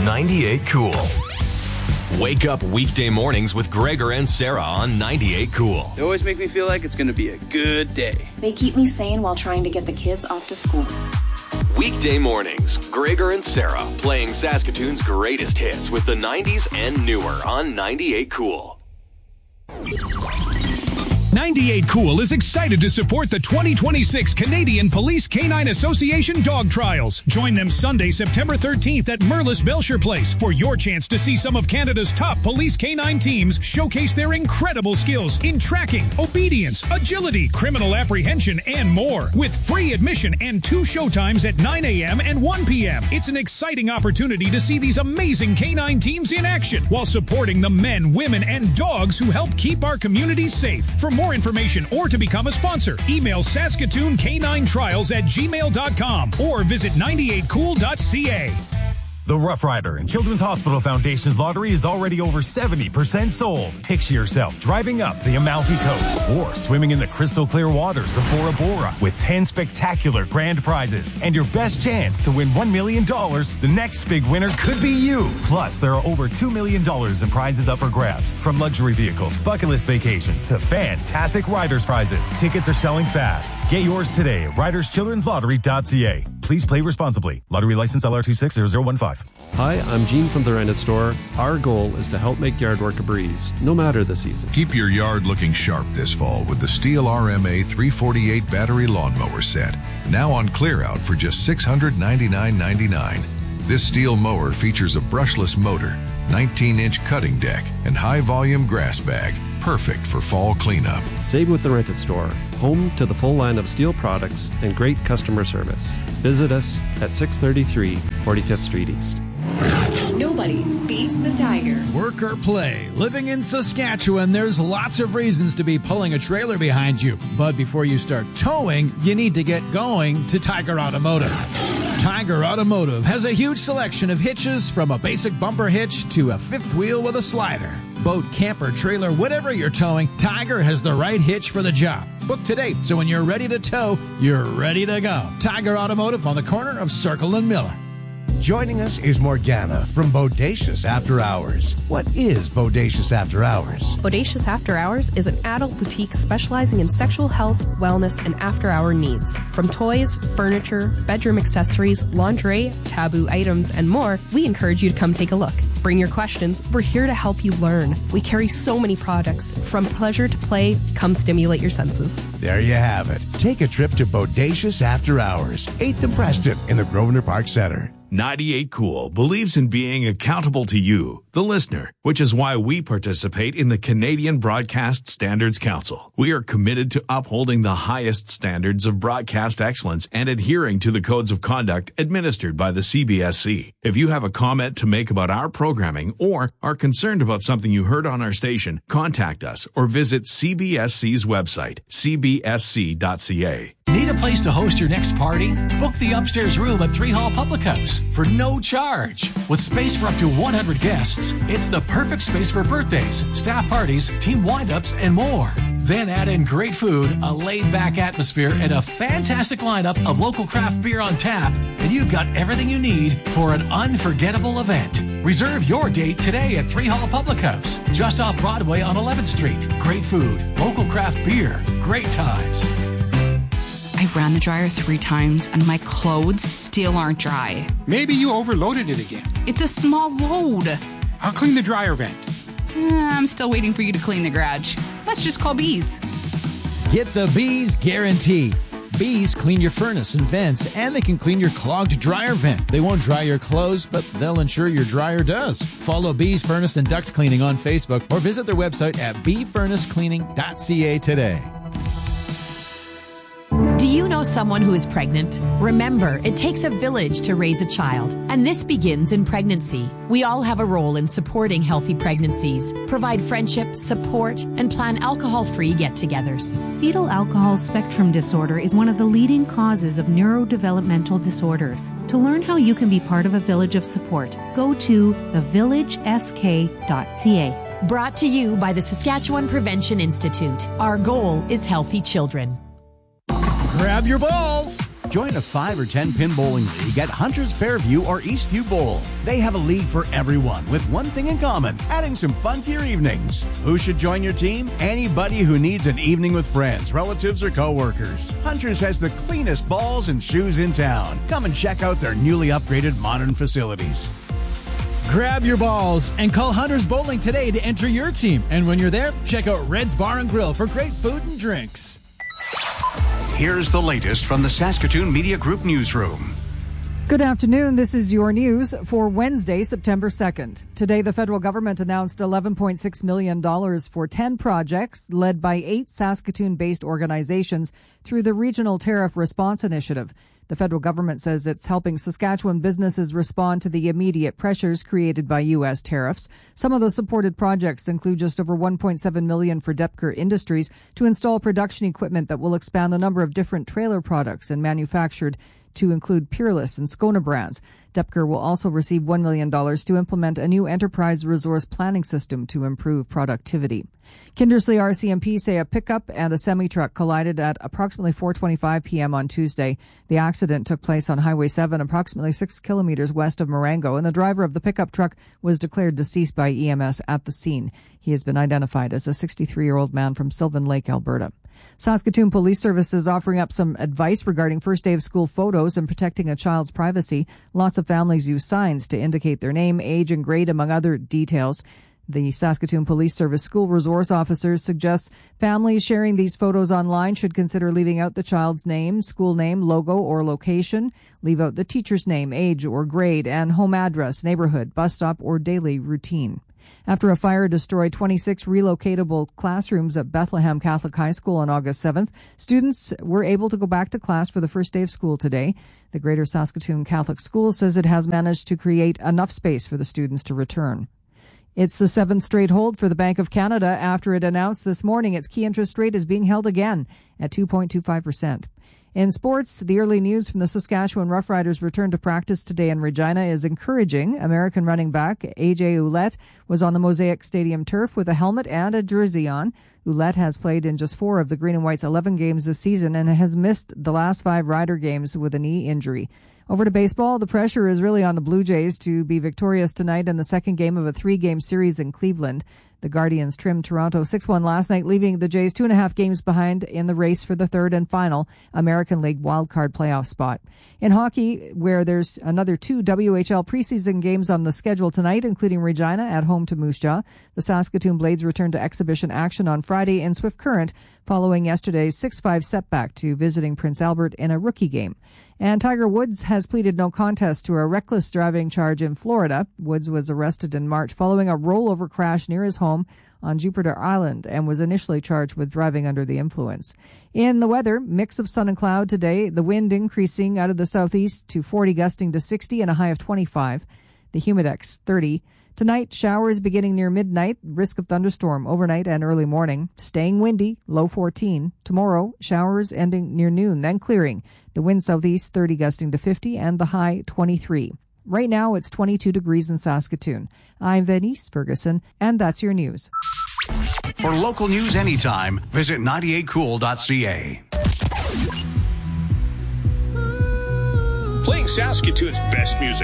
98 Cool. Wake up weekday mornings with Gregor and Sarah on 98 Cool. They always make me feel like it's going to be a good day. They keep me sane while trying to get the kids off to school. Weekday mornings, Gregor and Sarah playing Saskatoon's greatest hits with the 90s and newer on 98 Cool. 98 Cool is excited to support the 2026 Canadian Police Canine Association Dog Trials. Join them Sunday, September 13th at Merlis Belcher Place for your chance to see some of Canada's top police canine teams showcase their incredible skills in tracking, obedience, agility, criminal apprehension, and more. With free admission and 2 showtimes at 9 a.m. and 1 p.m. It's an exciting opportunity to see these amazing canine teams in action while supporting the men, women, and dogs who help keep our communities safe. For more information or to become a sponsor, email saskatoonc9trials@gmail.com or visit 98cool.ca. The Rough Rider and Children's Hospital Foundation's lottery is already over 70% sold. Picture yourself driving up the Amalfi Coast or swimming in the crystal clear waters of Bora Bora with 10 spectacular grand prizes and your best chance to win $1 million. The next big winner could be you. Plus, there are over $2 million in prizes up for grabs, from luxury vehicles, bucket list vacations to fantastic riders prizes. Tickets are selling fast. Get yours today at riderschildrenslottery.ca. Please play responsibly. Lottery license LR260015. Hi, I'm Gene from The Rented Store. Our goal is to help make yard work a breeze, no matter the season. Keep your yard looking sharp this fall with the Steel RMA 348 battery lawnmower set. Now on clear out for just $699.99. This Steel mower features a brushless motor, 19-inch cutting deck, and high-volume grass bag. Perfect for fall cleanup. Save with The Rented Store, home to the full line of Steel products and great customer service. Visit us at 633 45th Street East. Nobody beats the Tiger. Work or play. Living in Saskatchewan, there's lots of reasons to be pulling a trailer behind you. But before you start towing, you need to get going to Tiger Automotive. Tiger Automotive has a huge selection of hitches, from a basic bumper hitch to a fifth wheel with a slider. Boat, camper, trailer, whatever you're towing, Tiger has the right hitch for the job. Book today, so when you're ready to tow, you're ready to go. Tiger Automotive on the corner of Circle and Miller. Joining us is Morgana from Bodacious After Hours. What is Bodacious After Hours? Bodacious After Hours is an adult boutique specializing in sexual health, wellness, and after-hour needs. From toys, furniture, bedroom accessories, lingerie, taboo items, and more, we encourage you to come take a look. Bring your questions. We're here to help you learn. We carry so many products. From pleasure to play, come stimulate your senses. There you have it. Take a trip to Bodacious After Hours, 8th and Preston in the Grosvenor Park Centre. 98 Cool believes in being accountable to you, the listener, which is why we participate in the Canadian Broadcast Standards Council. We are committed to upholding the highest standards of broadcast excellence and adhering to the codes of conduct administered by the CBSC. If you have a comment to make about our programming or are concerned about something you heard on our station, contact us or visit CBSC's website, cbsc.ca. Need a place to host your next party? Book the upstairs room at 3 Hall Public House for no charge. With space for up to 100 guests, it's the perfect space for birthdays, staff parties, team wind-ups, and more. Then add in great food, a laid-back atmosphere, and a fantastic lineup of local craft beer on tap, and you've got everything you need for an unforgettable event. Reserve your date today at 3 Hall Public House, just off Broadway on 11th Street. Great food, local craft beer, great times. I've ran the dryer 3 times and my clothes still aren't dry. Maybe you overloaded it again. It's a small load. I'll clean the dryer vent. I'm still waiting for you to clean the garage. Let's just call Bees. Get the Bees guarantee. Bees clean your furnace and vents, and they can clean your clogged dryer vent. They won't dry your clothes, but they'll ensure your dryer does. Follow Bees Furnace and Duct Cleaning on Facebook or visit their website at bfurnacecleaning.ca today. Do you know someone who is pregnant? Remember, it takes a village to raise a child, and this begins in pregnancy. We all have a role in supporting healthy pregnancies, provide friendship, support, and plan alcohol-free get-togethers. Fetal alcohol spectrum disorder is one of the leading causes of neurodevelopmental disorders. To learn how you can be part of a village of support, go to thevillagesk.ca. Brought to you by the Saskatchewan Prevention Institute. Our goal is healthy children. Grab your balls. Join a 5 or 10 pin bowling league at Hunters Fairview or Eastview Bowl. They have a league for everyone with one thing in common, adding some fun to your evenings. Who should join your team? Anybody who needs an evening with friends, relatives, or coworkers. Hunters has the cleanest balls and shoes in town. Come and check out their newly upgraded modern facilities. Grab your balls and call Hunters Bowling today to enter your team. And when you're there, check out Red's Bar and Grill for great food and drinks. Here's the latest from the Saskatoon Media Group newsroom. Good afternoon. This is your news for Wednesday, September 2nd. Today, the federal government announced $11.6 million for 10 projects led by 8 Saskatoon-based organizations through the Regional Tariff Response Initiative. The federal government says it's helping Saskatchewan businesses respond to the immediate pressures created by U.S. tariffs. Some of the supported projects include just over $1.7 million for Depker Industries to install production equipment that will expand the number of different trailer products and manufactured to include Peerless and Skona brands. Depker will also receive $1 million to implement a new enterprise resource planning system to improve productivity. Kindersley RCMP say a pickup and a semi-truck collided at approximately 4:25 p.m. on Tuesday. The accident took place on Highway 7, approximately 6 kilometers west of Marengo, and the driver of the pickup truck was declared deceased by EMS at the scene. He has been identified as a 63-year-old man from Sylvan Lake, Alberta. Saskatoon Police Service is offering up some advice regarding first day of school photos and protecting a child's privacy. Lots of families use signs to indicate their name, age, and grade, among other details. The Saskatoon Police Service school resource officers suggest families sharing these photos online should consider leaving out the child's name, school name, logo, or location. Leave out the teacher's name, age, or grade, and home address, neighborhood, bus stop, or daily routine. After a fire destroyed 26 relocatable classrooms at Bethlehem Catholic High School on August 7th, students were able to go back to class for the first day of school today. The Greater Saskatoon Catholic School says it has managed to create enough space for the students to return. It's the 7th straight hold for the Bank of Canada after it announced this morning its key interest rate is being held again at 2.25%. In sports, the early news from the Saskatchewan Roughriders' return to practice today in Regina is encouraging. American running back A.J. Ouellette was on the Mosaic Stadium turf with a helmet and a jersey on. Ouellette has played in just 4 of the Green and White's 11 games this season and has missed the last 5 Rider games with a knee injury. Over to baseball, the pressure is really on the Blue Jays to be victorious tonight in the second game of a 3-game series in Cleveland. The Guardians trimmed Toronto 6-1 last night, leaving the Jays 2.5 games behind in the race for the third and final American League wildcard playoff spot. In hockey, where there's another 2 WHL preseason games on the schedule tonight, including Regina at home to Moose Jaw, the Saskatoon Blades return to exhibition action on Friday in Swift Current, following yesterday's 6-5 setback to visiting Prince Albert in a rookie game. And Tiger Woods has pleaded no contest to a reckless driving charge in Florida. Woods was arrested in March following a rollover crash near his home on Jupiter Island and was initially charged with driving under the influence. In the weather, mix of sun and cloud today, the wind increasing out of the southeast to 40, gusting to 60 and a high of 25. The humidex 30. Tonight, showers beginning near midnight, risk of thunderstorm overnight and early morning. Staying windy, low 14. Tomorrow, showers ending near noon, then clearing. The wind southeast 30, gusting to 50 and the high 23. Right now, it's 22 degrees in Saskatoon. I'm Venice Ferguson, and that's your news. For local news anytime, visit 98cool.ca. Playing Saskatoon's best music